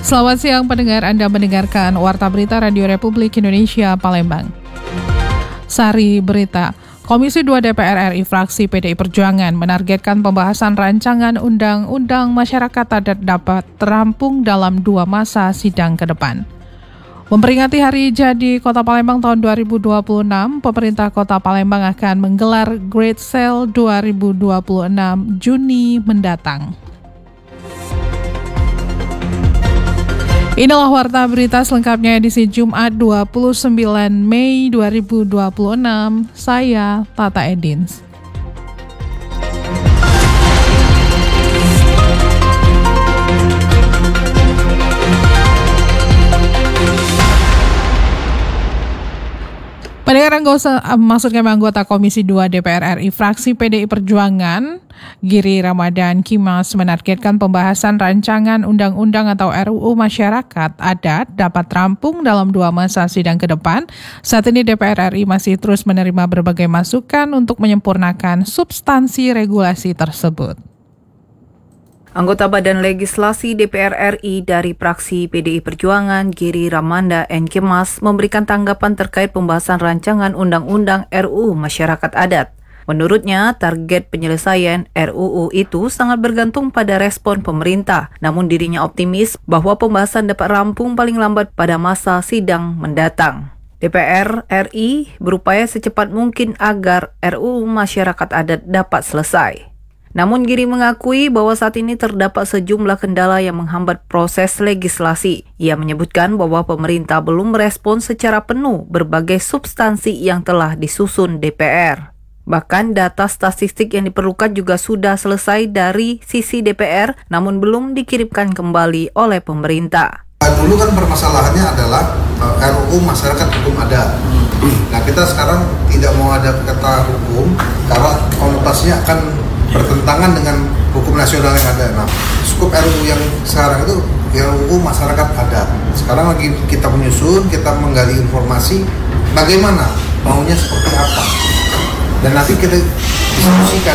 Selamat siang pendengar, Anda mendengarkan Warta Berita Radio Republik Indonesia Palembang. Sari berita, Komisi 2 DPR RI fraksi PDI Perjuangan menargetkan pembahasan rancangan Undang-Undang Masyarakat Adat dapat terampung dalam 2 masa sidang ke depan. Memperingati Hari Jadi Kota Palembang tahun 2026, pemerintah Kota Palembang akan menggelar Great Sale 2026 Juni mendatang. Inilah Warta Berita selengkapnya edisi Jumat 29 Mei 2026. Saya Tata Edins. Pendengar anggota Komisi 2 DPR RI fraksi PDI Perjuangan, Giri Ramadan Kimas menargetkan pembahasan rancangan undang-undang atau RUU Masyarakat Adat dapat rampung dalam 2 masa sidang ke depan. Saat ini DPR RI masih terus menerima berbagai masukan untuk menyempurnakan substansi regulasi tersebut. Anggota Badan Legislasi DPR RI dari fraksi PDI Perjuangan, Giri Ramanda N. Kemas, memberikan tanggapan terkait pembahasan rancangan Undang-Undang RUU Masyarakat Adat. Menurutnya, target penyelesaian RUU itu sangat bergantung pada respon pemerintah. Namun dirinya optimis bahwa pembahasan dapat rampung paling lambat pada masa sidang mendatang. DPR RI berupaya secepat mungkin agar RUU Masyarakat Adat dapat selesai. Namun Giri mengakui bahwa saat ini terdapat sejumlah kendala yang menghambat proses legislasi. Ia menyebutkan bahwa pemerintah belum merespon secara penuh berbagai substansi yang telah disusun DPR. Bahkan data statistik yang diperlukan juga sudah selesai dari sisi DPR, namun belum dikirimkan kembali oleh pemerintah. Dulu kan permasalahannya adalah RUU Masyarakat Hukum Adat. Nah, kita sekarang tidak mau ada kata hukum karena konotasinya akan bertentangan dengan hukum nasional yang ada. Nah, skup RUU yang sekarang itu RUU Masyarakat Adat. Sekarang lagi kita menyusun, kita menggali informasi bagaimana maunya seperti apa. Dan nanti kita diskusikan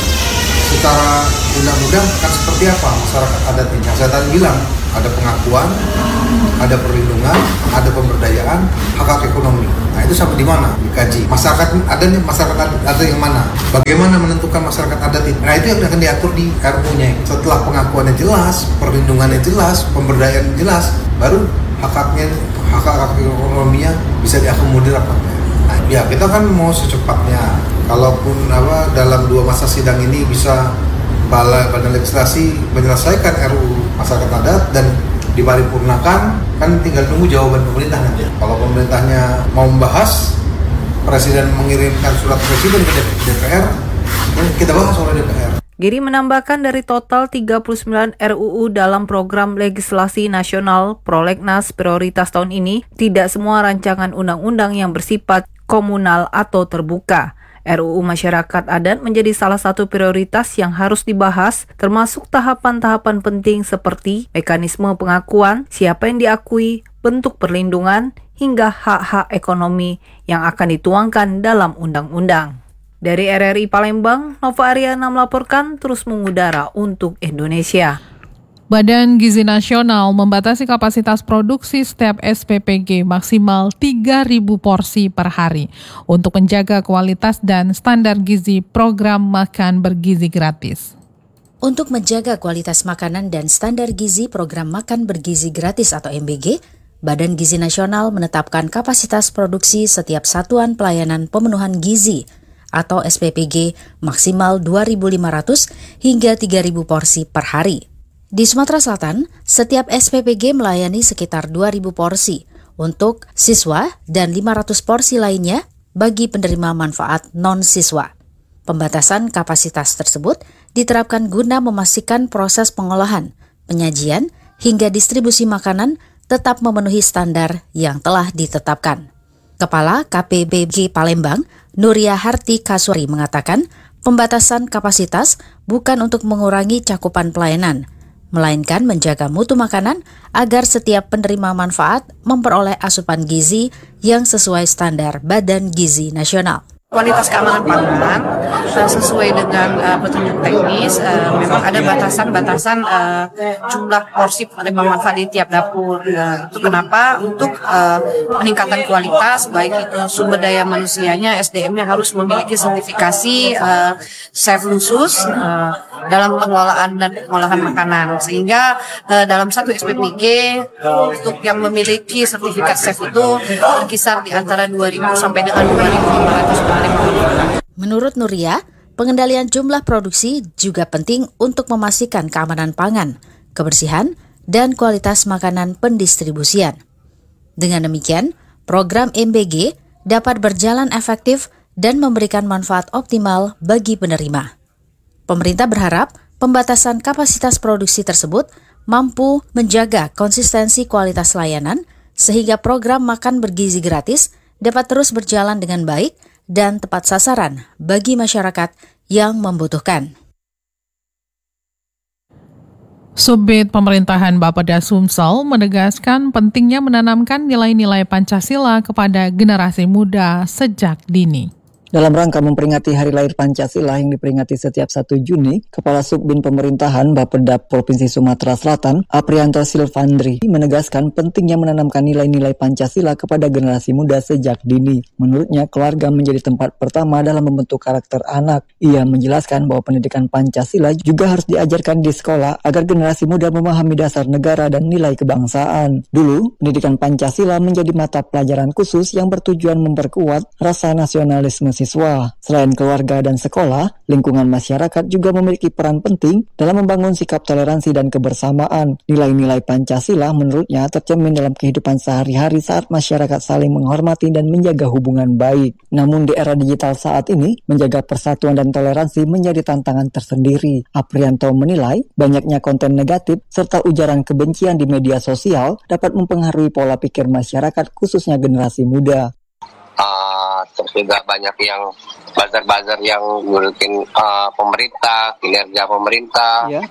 secara undang-undang akan seperti apa masyarakat adat ini. Saya tadi bilang ada pengakuan, ada perlindungan, ada pemberdayaan, hak ekonomi. Nah, itu sampai di mana dikaji? Masyarakat adat yang mana? Bagaimana menentukan masyarakat adat itu? Nah, itu yang akan diatur di RUU-nya. Setelah pengakuannya jelas, perlindungannya jelas, pemberdayaan jelas, baru hak ekonominya bisa diakomodir apa enggak. Nah, ya kita kan mau secepatnya. Kalaupun dalam 2 masa sidang ini bisa Badan Legislasi menyelesaikan RUU Masyarakat Adat dan diparipurnakan, kan tinggal tunggu jawaban pemerintah nanti. Kalau pemerintahnya mau membahas, Presiden mengirimkan surat Presiden ke DPR, kita bahas oleh DPR. Giri menambahkan dari total 39 RUU dalam program legislasi nasional Prolegnas prioritas tahun ini, tidak semua rancangan undang-undang yang bersifat komunal atau terbuka. RUU Masyarakat Adat menjadi salah satu prioritas yang harus dibahas, termasuk tahapan-tahapan penting seperti mekanisme pengakuan, siapa yang diakui, bentuk perlindungan, hingga hak-hak ekonomi yang akan dituangkan dalam undang-undang. Dari RRI Palembang, Nova Ariana melaporkan terus mengudara untuk Indonesia. Badan Gizi Nasional membatasi kapasitas produksi setiap SPPG maksimal 3.000 porsi per hari untuk menjaga kualitas dan standar gizi program makan bergizi gratis. Untuk menjaga kualitas makanan dan standar gizi program makan bergizi gratis atau MBG, Badan Gizi Nasional menetapkan kapasitas produksi setiap satuan pelayanan pemenuhan gizi atau SPPG maksimal 2.500 hingga 3.000 porsi per hari. Di Sumatera Selatan, setiap SPPG melayani sekitar 2.000 porsi untuk siswa dan 500 porsi lainnya bagi penerima manfaat non-siswa. Pembatasan kapasitas tersebut diterapkan guna memastikan proses pengolahan, penyajian, hingga distribusi makanan tetap memenuhi standar yang telah ditetapkan. Kepala KPBG Palembang, Nuria Harti Kaswari mengatakan, pembatasan kapasitas bukan untuk mengurangi cakupan pelayanan, melainkan menjaga mutu makanan agar setiap penerima manfaat memperoleh asupan gizi yang sesuai standar Badan Gizi Nasional. Kualitas keamanan pangan sesuai dengan petunjuk teknis, memang ada batasan-batasan jumlah porsi penerima manfaat di tiap dapur. Itu kenapa untuk peningkatan kualitas, baik itu sumber daya manusianya, SDM-nya harus memiliki sertifikasi chef khusus dalam pengelolaan dan pengolahan makanan. Sehingga dalam satu SPPG untuk yang memiliki sertifikat chef itu berkisar di antara 2.000 sampai dengan 2.500. Menurut Nuria, pengendalian jumlah produksi juga penting untuk memastikan keamanan pangan, kebersihan, dan kualitas makanan pendistribusian. Dengan demikian, program MBG dapat berjalan efektif dan memberikan manfaat optimal bagi penerima. Pemerintah berharap pembatasan kapasitas produksi tersebut mampu menjaga konsistensi kualitas layanan sehingga program makan bergizi gratis dapat terus berjalan dengan baik dan tepat sasaran bagi masyarakat yang membutuhkan. Subbid Pemerintahan Bapeda Sumsel menegaskan pentingnya menanamkan nilai-nilai Pancasila kepada generasi muda sejak dini. Dalam rangka memperingati Hari Lahir Pancasila yang diperingati setiap 1 Juni, Kepala Subbin Pemerintahan Bapeda Provinsi Sumatera Selatan, Aprianto Silvandri, menegaskan pentingnya menanamkan nilai-nilai Pancasila kepada generasi muda sejak dini. Menurutnya, keluarga menjadi tempat pertama dalam membentuk karakter anak. Ia menjelaskan bahwa pendidikan Pancasila juga harus diajarkan di sekolah agar generasi muda memahami dasar negara dan nilai kebangsaan. Dulu, pendidikan Pancasila menjadi mata pelajaran khusus yang bertujuan memperkuat rasa nasionalisme siswa. Selain keluarga dan sekolah, lingkungan masyarakat juga memiliki peran penting dalam membangun sikap toleransi dan kebersamaan. Nilai-nilai Pancasila menurutnya tercermin dalam kehidupan sehari-hari saat masyarakat saling menghormati dan menjaga hubungan baik. Namun di era digital saat ini, menjaga persatuan dan toleransi menjadi tantangan tersendiri. Aprianto menilai banyaknya konten negatif serta ujaran kebencian di media sosial dapat mempengaruhi pola pikir masyarakat khususnya generasi muda. Terus juga banyak yang buzzer-buzzer yang ngurutin pemerintah, kinerja pemerintah. Yeah.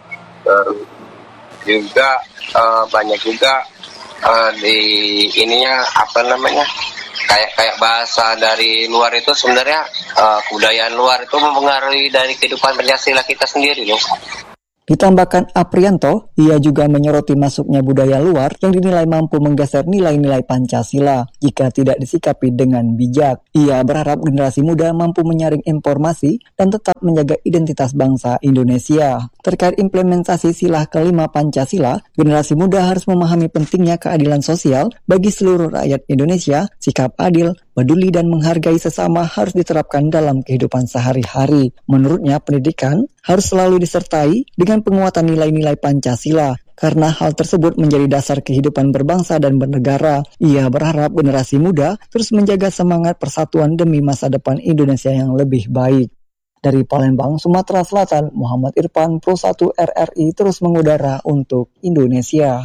Juga banyak juga di ininya kayak bahasa dari luar itu sebenarnya kebudayaan luar itu mempengaruhi dari kehidupan Pancasila kita sendiri loh. Ditambahkan Aprianto, ia juga menyoroti masuknya budaya luar yang dinilai mampu menggeser nilai-nilai Pancasila jika tidak disikapi dengan bijak. Ia berharap generasi muda mampu menyaring informasi dan tetap menjaga identitas bangsa Indonesia. Terkait implementasi sila kelima Pancasila, generasi muda harus memahami pentingnya keadilan sosial bagi seluruh rakyat Indonesia. Sikap adil, peduli dan menghargai sesama harus diterapkan dalam kehidupan sehari-hari. Menurutnya, pendidikan harus selalu disertai dengan penguatan nilai-nilai Pancasila, karena hal tersebut menjadi dasar kehidupan berbangsa dan bernegara. Ia berharap generasi muda terus menjaga semangat persatuan demi masa depan Indonesia yang lebih baik. Dari Palembang, Sumatera Selatan, Muhammad Irfan, Pro 1 RRI terus mengudara untuk Indonesia.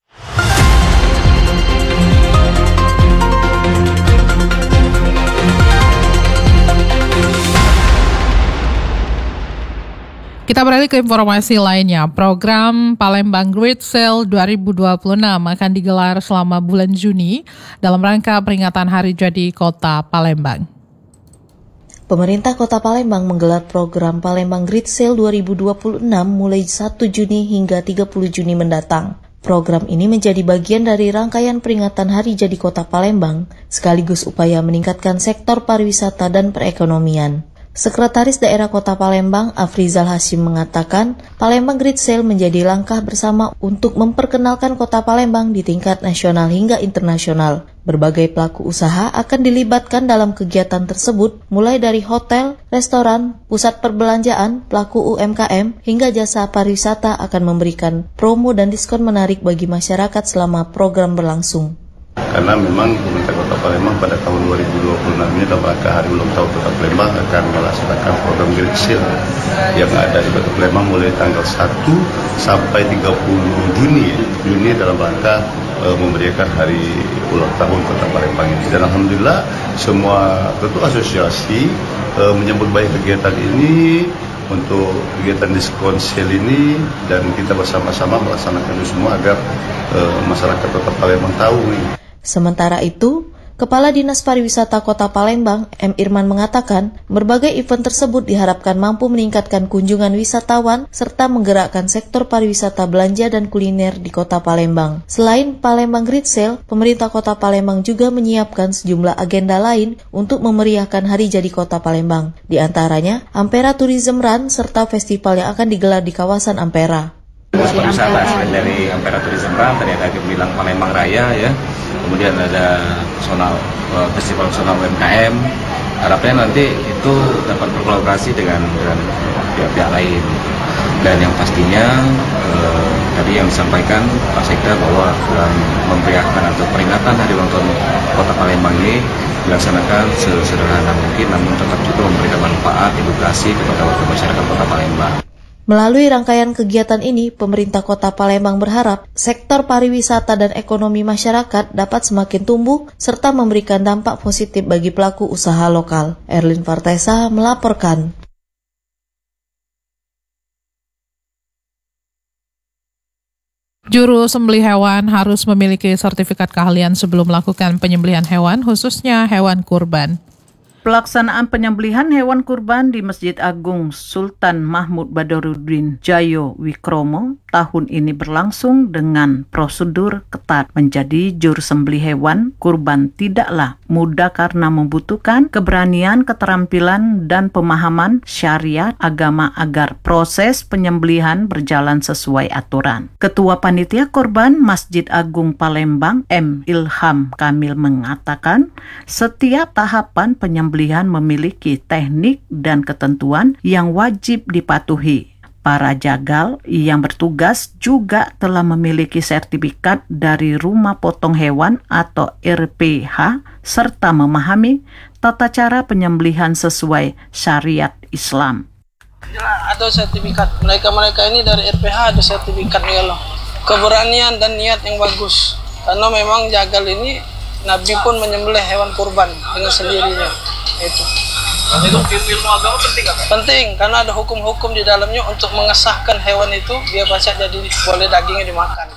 Kita beralih ke informasi lainnya. Program Palembang Great Sale 2026 akan digelar selama bulan Juni dalam rangka peringatan Hari Jadi Kota Palembang. Pemerintah Kota Palembang menggelar program Palembang Great Sale 2026 mulai 1 Juni hingga 30 Juni mendatang. Program ini menjadi bagian dari rangkaian peringatan Hari Jadi Kota Palembang, sekaligus upaya meningkatkan sektor pariwisata dan perekonomian. Sekretaris Daerah Kota Palembang, Afrizal Hashim mengatakan, Palembang Great Sale menjadi langkah bersama untuk memperkenalkan Kota Palembang di tingkat nasional hingga internasional. Berbagai pelaku usaha akan dilibatkan dalam kegiatan tersebut, mulai dari hotel, restoran, pusat perbelanjaan, pelaku UMKM, hingga jasa pariwisata akan memberikan promo dan diskon menarik bagi masyarakat selama program berlangsung. Karena memang pemerintah Kota Palembang pada tahun 2026 ini dalam rangka Hari Ulang Tahun Kota Palembang akan melaksanakan program Great Sale yang ada di Kota Palembang mulai tanggal 1 sampai 30 Juni dalam rangka memberikan Hari Ulang Tahun Kota Palembang ini. Dan alhamdulillah semua tentu asosiasi menyambut baik kegiatan ini untuk kegiatan diskon sale ini, dan kita bersama-sama melaksanakan itu semua agar masyarakat Kota Palembang tahu. Sementara itu, Kepala Dinas Pariwisata Kota Palembang, M. Irman mengatakan, berbagai event tersebut diharapkan mampu meningkatkan kunjungan wisatawan serta menggerakkan sektor pariwisata belanja dan kuliner di Kota Palembang. Selain Palembang Great Sale, pemerintah Kota Palembang juga menyiapkan sejumlah agenda lain untuk memeriahkan hari jadi Kota Palembang. Di antaranya, Ampera Tourism Run serta festival yang akan digelar di kawasan Ampera. Wisata selain dari Ampera Tourism Run, tadi ada bilang Palembang Raya ya, kemudian ada festival nasional UMKM. Harapnya nanti itu dapat berkolaborasi dengan pihak-pihak lain. Dan yang pastinya tadi yang disampaikan Pak Sekda bahwa dalam memeriahkan atau peringatan Hari Ulang Tahun Kota Palembang ini dilaksanakan sesederhana mungkin, namun tetap juga memberikan manfaat edukasi kepada warga masyarakat Kota Palembang. Melalui rangkaian kegiatan ini, pemerintah Kota Palembang berharap sektor pariwisata dan ekonomi masyarakat dapat semakin tumbuh serta memberikan dampak positif bagi pelaku usaha lokal. Erlin Fartesa melaporkan. Juru sembelih hewan harus memiliki sertifikat keahlian sebelum melakukan penyembelihan hewan, khususnya hewan kurban. Pelaksanaan penyembelihan hewan kurban di Masjid Agung Sultan Mahmud Badarudin Jayo Wikromo tahun ini berlangsung dengan prosedur ketat. Menjadi juru sembelih hewan kurban tidaklah mudah karena membutuhkan keberanian, keterampilan, dan pemahaman syariat agama agar proses penyembelihan berjalan sesuai aturan. Ketua Panitia Kurban Masjid Agung Palembang, M. Ilham Kamil mengatakan, setiap tahapan penyembelihan memiliki teknik dan ketentuan yang wajib dipatuhi. Para jagal yang bertugas juga telah memiliki sertifikat dari Rumah Potong Hewan atau RPH serta memahami tata cara penyembelihan sesuai syariat Islam. Ada sertifikat, mereka ini dari RPH ada sertifikatnya loh. Keberanian dan niat yang bagus. Karena memang jagal ini Nabi pun menyembelih hewan kurban dengan sendirinya. Itu ilmu agama penting kan? Penting, karena ada hukum-hukum di dalamnya untuk mengesahkan hewan itu biar bisa jadi boleh dagingnya dimakan.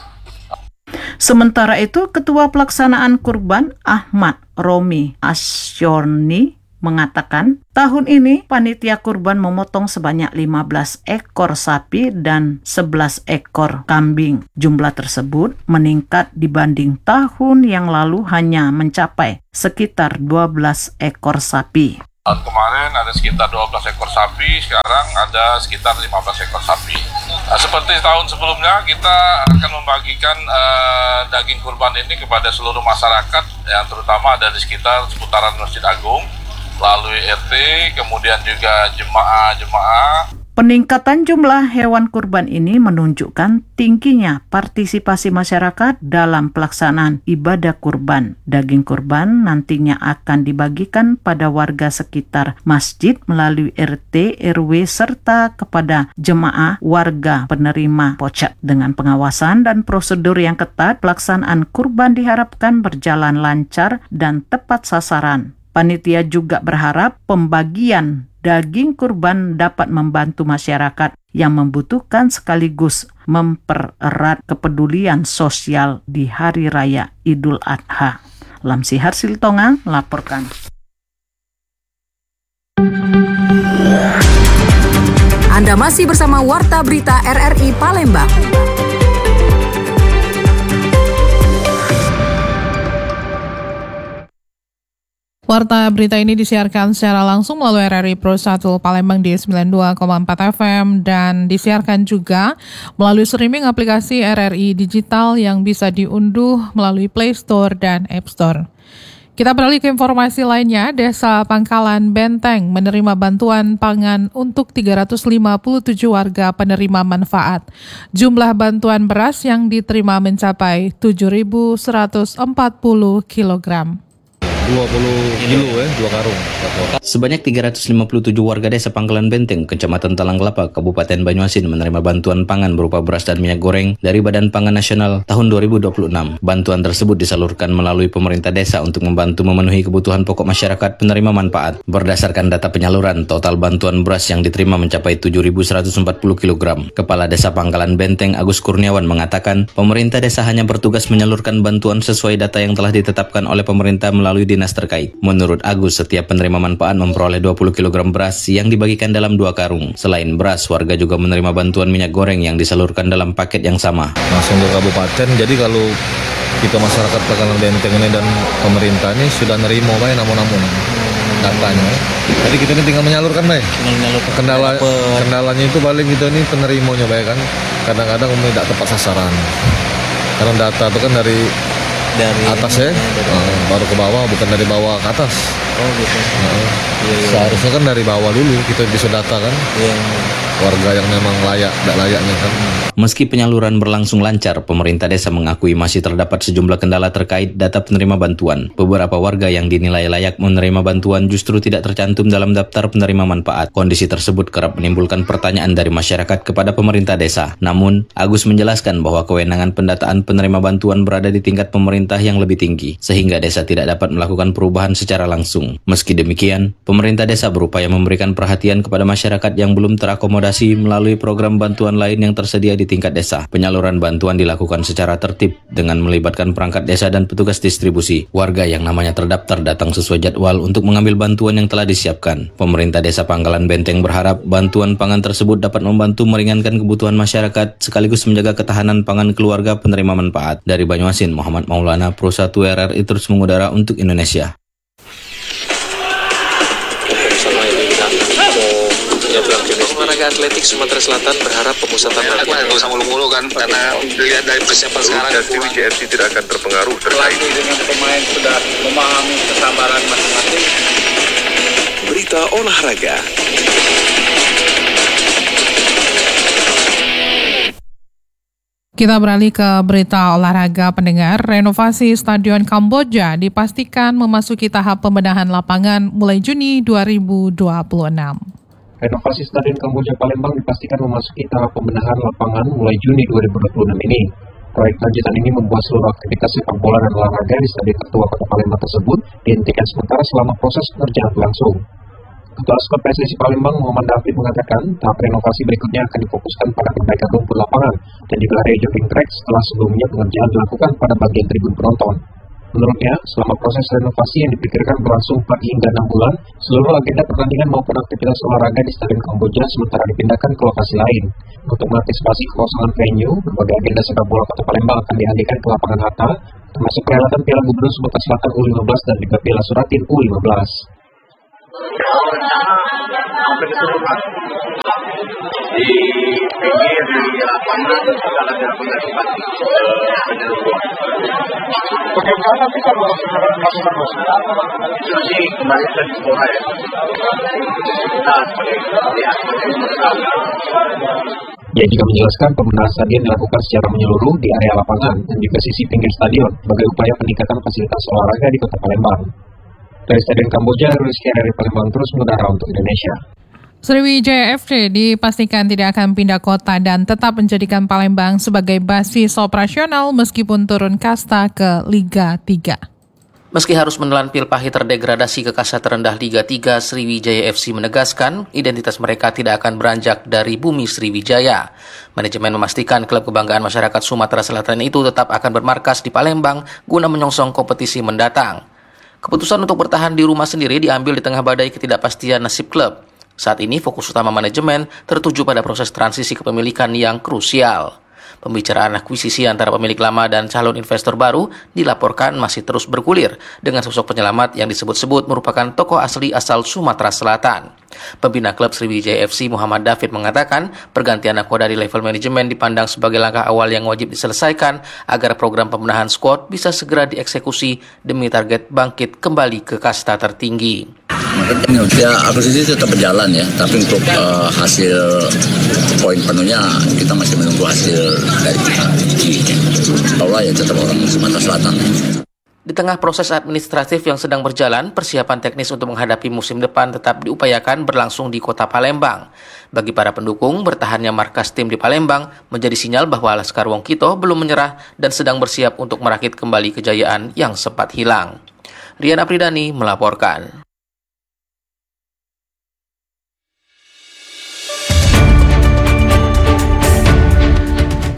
Sementara itu, Ketua Pelaksanaan Kurban Ahmad Romi Asyorni mengatakan, tahun ini panitia kurban memotong sebanyak 15 ekor sapi dan 11 ekor kambing. Jumlah tersebut meningkat dibanding tahun yang lalu hanya mencapai sekitar 12 ekor sapi. Tahun kemarin ada sekitar 12 ekor sapi, sekarang ada sekitar 15 ekor sapi. Nah, seperti tahun sebelumnya, kita akan membagikan daging kurban ini kepada seluruh masyarakat yang terutama ada di sekitar seputaran Masjid Agung, melalui RT, kemudian juga jemaah-jemaah. Peningkatan jumlah hewan kurban ini menunjukkan tingginya partisipasi masyarakat dalam pelaksanaan ibadah kurban. Daging kurban nantinya akan dibagikan pada warga sekitar masjid melalui RT, RW, serta kepada jemaah warga penerima pocak. Dengan pengawasan dan prosedur yang ketat, pelaksanaan kurban diharapkan berjalan lancar dan tepat sasaran. Panitia juga berharap pembagian daging kurban dapat membantu masyarakat yang membutuhkan sekaligus mempererat kepedulian sosial di Hari Raya Idul Adha. Lamsihar Siltonga melaporkan. Anda masih bersama Warta Berita RRI Palembang. Warta berita ini disiarkan secara langsung melalui RRI Pro 1 Palembang di 92,4 FM dan disiarkan juga melalui streaming aplikasi RRI Digital yang bisa diunduh melalui Play Store dan App Store. Kita beralih ke informasi lainnya. Desa Pangkalan Benteng menerima bantuan pangan untuk 357 warga penerima manfaat. Jumlah bantuan beras yang diterima mencapai 7.140 kilogram. 20 kilo 2 karung. Sebanyak 357 warga desa Pangkalan Benteng, Kecamatan Talang Kelapa, Kabupaten Banyuasin menerima bantuan pangan berupa beras dan minyak goreng dari Badan Pangan Nasional tahun 2026. Bantuan tersebut disalurkan melalui pemerintah desa untuk membantu memenuhi kebutuhan pokok masyarakat penerima manfaat. Berdasarkan data penyaluran, total bantuan beras yang diterima mencapai 7.140 kg. Kepala Desa Pangkalan Benteng Agus Kurniawan mengatakan, pemerintah desa hanya bertugas menyalurkan bantuan sesuai data yang telah ditetapkan oleh pemerintah melalui dinas terkait. Menurut Agus, setiap penerima manfaat memperoleh 20 kg beras yang dibagikan dalam 2 karung. Selain beras, warga juga menerima bantuan minyak goreng yang disalurkan dalam paket yang sama. Langsung ke kabupaten, jadi kalau kita masyarakat Pangkalan Benteng ini dan pemerintah ini sudah nerima baik namun datanya. Jadi kita ini tinggal menyalurkan baik. Kendalanya itu paling kita ini penerimanya baik kan. Kadang-kadang tidak tepat sasaran. Karena data itu kan dari atas ya, baru ke bawah, bukan dari bawah ke atas. Oh gitu. Seharusnya kan dari bawah dulu kita bisa data kan. Warga yang memang layak, tidak layaknya kan. Meski penyaluran berlangsung lancar, pemerintah desa mengakui masih terdapat sejumlah kendala terkait data penerima bantuan. Beberapa warga yang dinilai layak menerima bantuan justru tidak tercantum dalam daftar penerima manfaat. Kondisi tersebut kerap menimbulkan pertanyaan dari masyarakat kepada pemerintah desa. Namun, Agus menjelaskan bahwa kewenangan pendataan penerima bantuan berada di tingkat pemerintah yang lebih tinggi, sehingga desa tidak dapat melakukan perubahan secara langsung. Meski demikian, pemerintah desa berupaya memberikan perhatian kepada masyarakat yang belum terakomodasi melalui program bantuan lain yang tersedia di tingkat desa. Penyaluran bantuan dilakukan secara tertib dengan melibatkan perangkat desa dan petugas distribusi. Warga yang namanya terdaftar datang sesuai jadwal untuk mengambil bantuan yang telah disiapkan. Pemerintah Desa Pangkalan Benteng berharap bantuan pangan tersebut dapat membantu meringankan kebutuhan masyarakat sekaligus menjaga ketahanan pangan keluarga penerima manfaat. Dari Banyuasin, Muhammad Maulana, Pro 1 RRI terus mengudara untuk Indonesia. Olahraga atletik Sumatera Selatan berharap pemusatan latihan nggak usah mulu-mulu kan, karena dilihat dari persiapan sekarang Sriwijaya FC tidak akan terpengaruh pelatih dengan pemain sudah memahami kesabaran masing-masing. Berita olahraga. Kita beralih ke berita olahraga pendengar. Renovasi Stadion Kamboja dipastikan memasuki tahap pembenahan lapangan mulai Juni 2026. Renovasi Stadion Kamboja Palembang dipastikan memasuki tahap pembenahan lapangan mulai Juni 2026 ini. Proyek lanjutan ini membuat seluruh aktivitas sepak bola dan olahraga di Stadion Tertua Kota Palembang tersebut dihentikan sementara selama proses pengerjaan berlangsung. Ketua Skot PSSI Palembang Muhammad David mengatakan tahap renovasi berikutnya akan difokuskan pada perbaikan rumput lapangan dan digelari jogging track setelah sebelumnya pengerjaan dilakukan pada bagian tribun penonton. Menurutnya, selama proses renovasi yang diperkirakan berlangsung 4 hingga 6 bulan, seluruh agenda pertandingan maupun aktivitas olahraga di Stadion Kamboja sementara dipindahkan ke lokasi lain. Untuk mengantisipasi kekosongan venue, berbagai agenda sepak bola Kota Palembang akan dialihkan ke lapangan Hatta, termasuk perhelatan Piala Gubernur Sumatera Selatan U15 dan juga Piala Suratin U15. Di pinggir lapangan adalah bagaimana bisa melakukan masukan jadi kembali ke sekolah ya. Ia juga menjelaskan pembenahan stadion dilakukan secara menyeluruh di area lapangan dan juga sisi pinggir stadion sebagai upaya peningkatan fasilitas olahraga di Kota Palembang. Dari Stadion Kamboja, Rizky dari Palembang terus mengudara untuk Indonesia. Sriwijaya FC dipastikan tidak akan pindah kota dan tetap menjadikan Palembang sebagai basis operasional meskipun turun kasta ke Liga 3. Meski harus menelan pil pahit terdegradasi ke kasta terendah Liga 3, Sriwijaya FC menegaskan identitas mereka tidak akan beranjak dari bumi Sriwijaya. Manajemen memastikan klub kebanggaan masyarakat Sumatera Selatan itu tetap akan bermarkas di Palembang guna menyongsong kompetisi mendatang. Keputusan untuk bertahan di rumah sendiri diambil di tengah badai ketidakpastian nasib klub. Saat ini fokus utama manajemen tertuju pada proses transisi kepemilikan yang krusial. Pembicaraan akuisisi antara pemilik lama dan calon investor baru dilaporkan masih terus bergulir dengan sosok penyelamat yang disebut-sebut merupakan tokoh asli asal Sumatera Selatan. Pembina klub Sriwijaya FC Muhammad David mengatakan pergantian nakoda di level manajemen dipandang sebagai langkah awal yang wajib diselesaikan agar program pembenahan skuad bisa segera dieksekusi demi target bangkit kembali ke kasta tertinggi. Ya, akuisisi tetap berjalan ya, tapi untuk hasil poin penuhnya kita masih menunggu hasil dari Allah ya tetap orang Sumatera Selatan. Di tengah proses administratif yang sedang berjalan, persiapan teknis untuk menghadapi musim depan tetap diupayakan berlangsung di Kota Palembang. Bagi para pendukung, bertahannya markas tim di Palembang menjadi sinyal bahwa Laskar Wong Kito belum menyerah dan sedang bersiap untuk merakit kembali kejayaan yang sempat hilang. Rian Apridani melaporkan.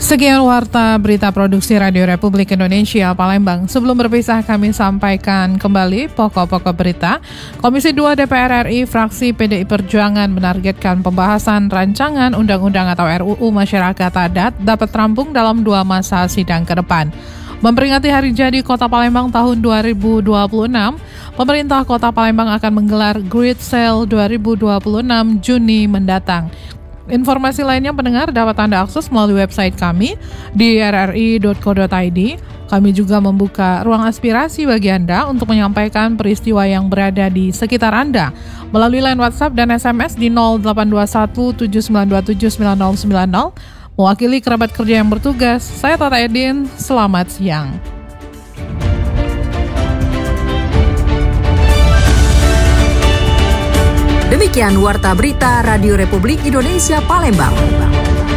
Sekian warta berita produksi Radio Republik Indonesia Palembang. Sebelum berpisah kami sampaikan kembali pokok-pokok berita. Komisi 2 DPR RI fraksi PDI Perjuangan menargetkan pembahasan rancangan undang-undang atau RUU Masyarakat Adat dapat rampung dalam 2 masa sidang ke depan. Memperingati Hari Jadi Kota Palembang tahun 2026, pemerintah Kota Palembang akan menggelar Great Sale 2026 Juni mendatang. Informasi lainnya pendengar dapat Anda akses melalui website kami di rri.co.id. Kami juga membuka ruang aspirasi bagi Anda untuk menyampaikan peristiwa yang berada di sekitar Anda melalui line WhatsApp dan SMS di 0821 7927 9090. Mewakili kerabat kerja yang bertugas, saya Tata Edin, selamat siang. Demikian Warta Berita Radio Republik Indonesia Palembang.